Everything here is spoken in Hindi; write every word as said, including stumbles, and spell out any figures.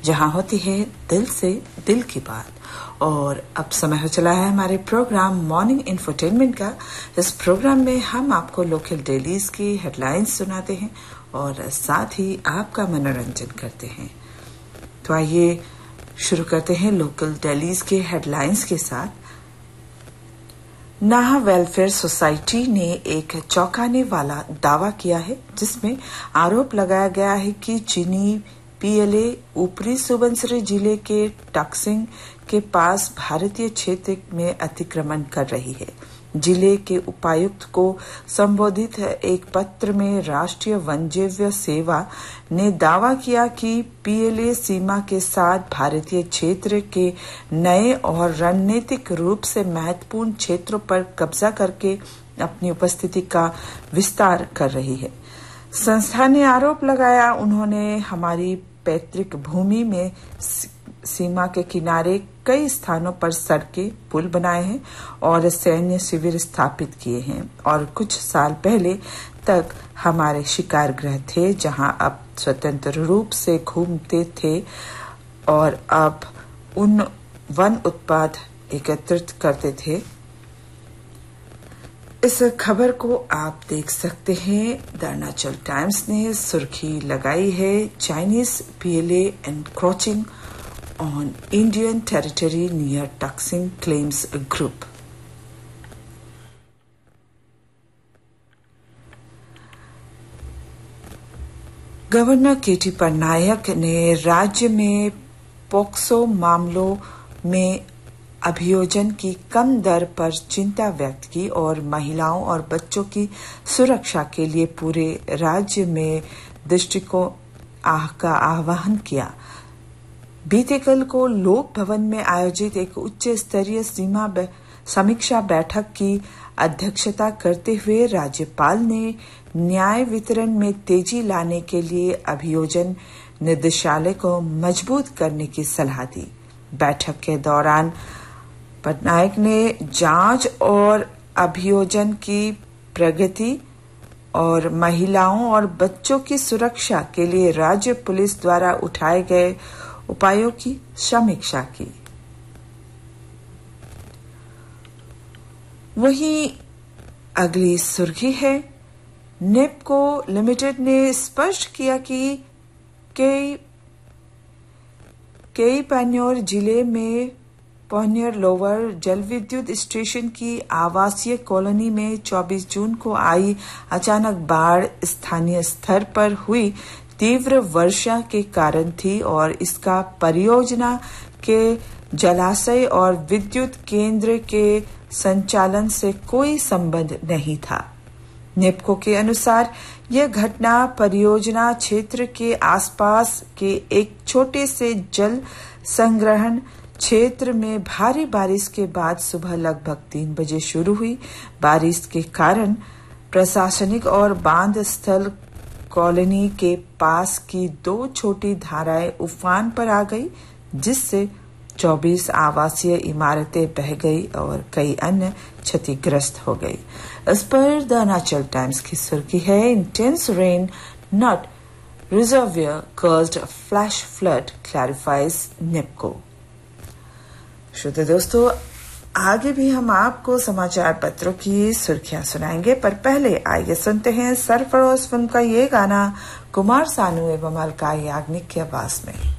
जहां होती है दिल से दिल की बात। और अब समय हो चला है हमारे प्रोग्राम मॉर्निंग इंफोटेनमेंट का। इस प्रोग्राम में हम आपको लोकल डेलीज की हेडलाइंस सुनाते हैं और साथ ही आपका मनोरंजन करते हैं। तो आइए शुरू करते हैं लोकल डेलीज के हेडलाइंस के साथ। नाहा वेलफेयर सोसाइटी ने एक चौंकाने वाला दावा किया है, जिसमें आरोप लगाया गया है कि चीनी पीएलए ऊपरी सुबनसिरी जिले के टक्सिंग के पास भारतीय क्षेत्र में अतिक्रमण कर रही है। जिले के उपायुक्त को संबोधित एक पत्र में राष्ट्रीय वन्यजीव सेवा ने दावा किया कि पीएलए सीमा के साथ भारतीय क्षेत्र के नए और रणनीतिक रूप से महत्वपूर्ण क्षेत्रों पर कब्जा करके अपनी उपस्थिति का विस्तार कर रही है। संस्था ने आरोप लगाया, उन्होंने हमारी पैतृक भूमि में सीमा के किनारे कई स्थानों पर सड़कें, पुल बनाए हैं और सैन्य शिविर स्थापित किए हैं और कुछ साल पहले तक हमारे शिकार गृह थे, जहां अब स्वतंत्र रूप से घूमते थे और अब उन वन उत्पाद एकत्रित करते थे। इस खबर को आप देख सकते हैं। द अरुणाचल टाइम्स ने सुर्खी लगाई है, Chinese PLA encroaching on Indian territory near Taksin, claims a group. Governor केटी पटनायक ने राज्य में पोक्सो मामलों में अभियोजन की कम दर पर चिंता व्यक्त की और महिलाओं और बच्चों की सुरक्षा के लिए पूरे राज्य में दृष्टिकोण का आह्वान किया। बीते कल को लोक भवन में आयोजित एक उच्च स्तरीय सीमा समीक्षा बैठक की अध्यक्षता करते हुए राज्यपाल ने न्याय वितरण में तेजी लाने के लिए अभियोजन निदेशालय को मजबूत करने की सलाह दी। बैठक के दौरान पटनायक ने जांच और अभियोजन की प्रगति और महिलाओं और बच्चों की सुरक्षा के लिए राज्य पुलिस द्वारा उठाए गए उपायों की समीक्षा की। वहीं अगली सुर्खी है, नेपको लिमिटेड ने स्पष्ट किया कि कई कई पान्योर जिले में पॉनियर लोअर जल विद्युत स्टेशन की आवासीय कॉलोनी में चौबीस जून को आई अचानक बाढ़ स्थानीय स्तर पर हुई तीव्र वर्षा के कारण थी और इसका परियोजना के जलाशय और विद्युत केंद्र के संचालन से कोई संबंध नहीं था। नेपको के अनुसार यह घटना परियोजना क्षेत्र के आसपास के एक छोटे से जल संग्रहण क्षेत्र में भारी बारिश के बाद सुबह लगभग तीन बजे शुरू हुई। बारिश के कारण प्रशासनिक और बांध स्थल कॉलोनी के पास की दो छोटी धाराएं उफान पर आ गई, जिससे चौबीस आवासीय इमारतें बह गई और कई अन्य क्षतिग्रस्त हो गई। इस पर द अरुणाचल टाइम्स की सुर्खी है, intense rain not reservoir caused flash flood clarifies NEEPCO. श्रोता दोस्तों, आगे भी हम आपको समाचार पत्रों की सुर्खियां सुनाएंगे, पर पहले आइए सुनते हैं सरफरोश फिल्म का ये गाना कुमार सानू एवं अलका याग्निक की आवाज में।